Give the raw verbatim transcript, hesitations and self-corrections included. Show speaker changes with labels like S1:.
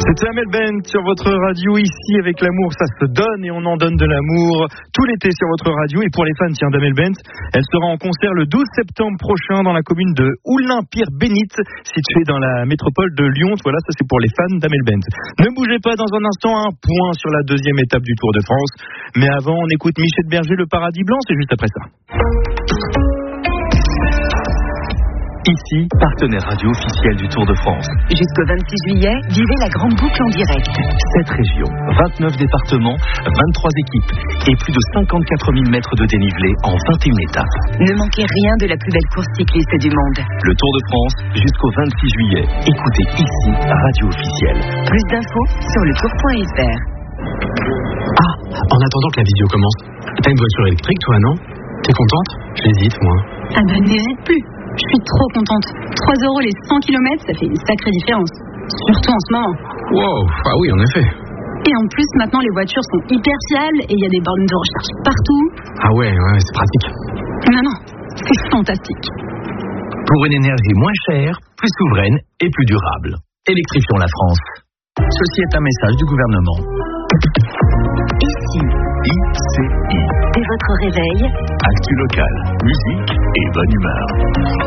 S1: C'était Amel Bent sur votre radio ici avec l'amour, ça se donne et on en donne de l'amour tout l'été sur votre radio. Et pour les fans tiens, d'Amel Bent, elle sera en concert le douze septembre prochain dans la commune de Oulin-Pierre-Bénite, située dans la métropole de Lyon. Voilà, ça c'est pour les fans d'Amel Bent. Ne bougez pas, dans un instant, un point sur la deuxième étape du Tour de France. Mais avant, on écoute Michel Berger, Le Paradis Blanc, c'est juste après ça.
S2: Ici, partenaire radio officiel du Tour de France.
S3: Jusqu'au vingt-six juillet, vivez la grande boucle en direct.
S2: sept régions, vingt-neuf départements, vingt-trois équipes et plus de cinquante-quatre mille mètres de dénivelé en vingt et une étapes.
S3: Ne manquez rien de la plus belle course cycliste du monde.
S2: Le Tour de France jusqu'au vingt-six juillet. Écoutez ici, radio officielle.
S3: Plus d'infos sur le tour point f r.
S4: Ah, en attendant que la vidéo commence, t'as une voiture électrique toi, non? T'es contente? J'hésite, moi.
S5: Ah ben n'hésite plus. Je suis trop contente. trois euros les cent kilomètres, ça fait une sacrée différence. Surtout en ce moment.
S4: Wow, ah oui, en effet.
S5: Et en plus, maintenant, les voitures sont hyper fiables et il y a des bornes de recharge partout.
S4: Ah ouais, ouais, c'est pratique.
S5: Non, non, c'est fantastique.
S2: Pour une énergie moins chère, plus souveraine et plus durable. Électrifions la France. Ceci est un message du gouvernement.
S3: Ici,
S2: I C I.
S3: dès votre réveil,
S2: Actu local, musique et bonne humeur.